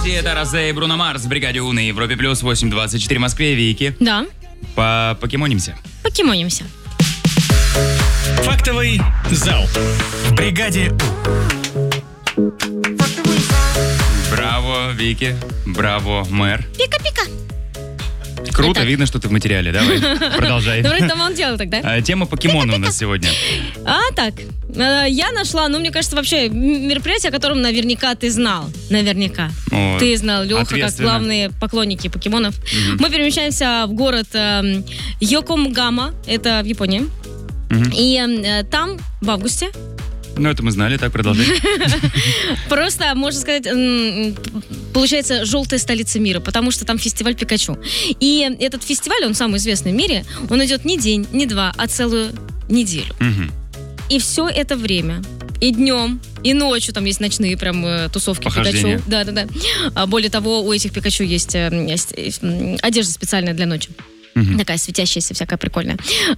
Кстати, это Розе и Бруно Марс в бригаде У на Европе плюс 8:24 в Москве. Вики. Да, Покемонимся. покемонимся. Фактовый зал в бригаде У. Браво, Вики. Браво, мэр. Пика-пика. Круто, Итак. видно, что ты в материале. Давай, продолжай. Ну, вроде там он делал тогда. Тема покемона у нас сегодня. Так, я нашла, мне кажется, вообще мероприятие, о котором наверняка ты знал. Наверняка. О, Ты знал, Леха, как ответственно. главные поклонники покемонов. Мы перемещаемся в город Йокогама, это в Японии. И там в августе Ну, это мы знали, так продолжай. просто, можно сказать, получается желтая столица мира, потому что там фестиваль Пикачу. И этот фестиваль, он самый известный в мире, он идет не день, не два, а целую неделю. Мгм. И все это время, и днем, и ночью, там есть ночные прям тусовки Похождения. Пикачу. Да. Более того, у этих Пикачу есть одежда специальная для ночи. Такая светящаяся, всякая прикольная.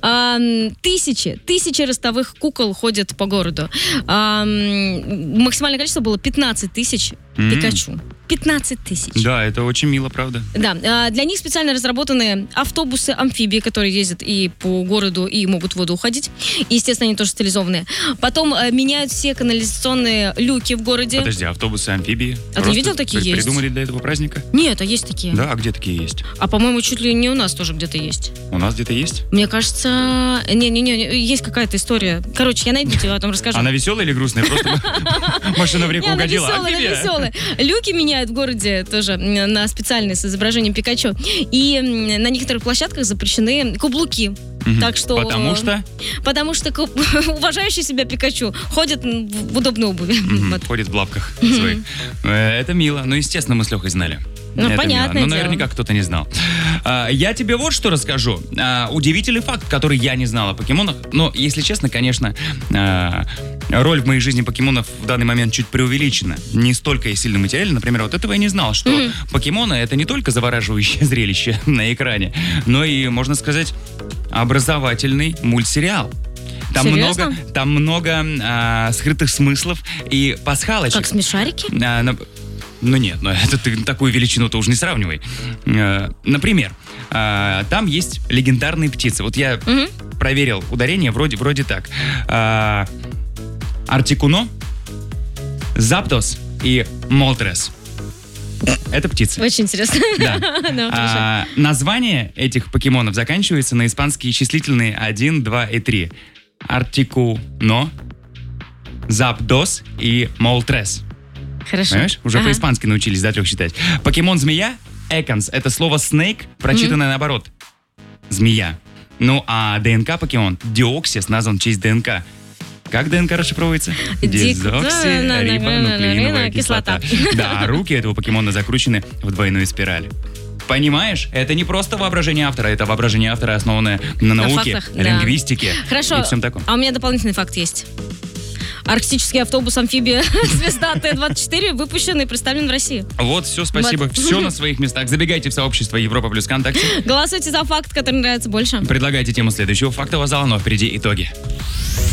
Тысячи ростовых кукол ходят по городу. Максимальное количество было 15 тысяч Пикачу. 15 тысяч. Да, это очень мило, правда. Да, для них специально разработаны автобусы-амфибии, которые ездят и по городу, и могут в воду уходить. И, естественно, они тоже стилизованные. Потом меняют все канализационные люки в городе. Подожди, автобусы, амфибии. А ты не видел, такие есть? Придумали для этого праздника? Нет, а есть такие. Да, а где такие есть? А, по-моему, чуть ли не у нас тоже где-то есть. У нас где-то есть? Мне кажется... Не, есть какая-то история. Короче, я найду тебе, о том расскажу. Она веселая или грустная? Просто машина в реку Не, она угодила. веселая, она Амфибия. веселая. Люки меняют в городе тоже на специальные с изображением Пикачу. И на некоторых площадках запрещены каблуки. Так что... Потому что уважающие себя Пикачу ходят в удобной обуви. Вот. Ходит в лапках своих. Это мило. Ну, естественно, мы с Лехой знали. Ну, Это понятное мило. Ну, дело. наверняка кто-то не знал. Я тебе вот что расскажу. Удивительный факт, который я не знал о покемонах. Но, если честно, конечно, роль в моей жизни покемонов в данный момент чуть преувеличена. Не столько и сильно материально. Например, вот этого я не знал, что покемоны — это не только завораживающее зрелище на экране, но и, можно сказать, образовательный мультсериал. Серьезно? Там много скрытых смыслов и пасхалочек. Как смешарики? Ну нет, это ты такую величину-то уже не сравнивай. Например, там есть легендарные птицы. Вот я проверил ударение, вроде так. Артикуно, Заптос и Молтрес. Это птицы. Очень интересно. Да. Да, хорошо. Название этих покемонов заканчивается на испанские числительные 1, 2 и 3. Артикуно, Запдос и Молтрес. Хорошо. Понимаешь? Уже Ага. по-испански научились до 3 считать. Покемон-змея, Эконс, это слово snake, прочитанное наоборот. Змея. Ну, а ДНК-покемон, Диоксис, назван в честь ДНК. Как ДНК расшифровывается? Дезоксирибонуклеиновая кислота. Да, руки этого покемона закручены в двойную спираль. Понимаешь? Это не просто воображение автора, это воображение автора, основанное на науке, фактах, да. лингвистике Хорошо. и всем таком. А у меня дополнительный факт есть. Арктический автобус-амфибия «Звезда Т-24» выпущен и представлен в России. Вот, все, спасибо. Вот. Все на своих местах. Забегайте в сообщество Европа плюс ВКонтакте. Голосуйте за факт, который нравится больше. Предлагайте тему следующего фактового зала, но впереди итоги.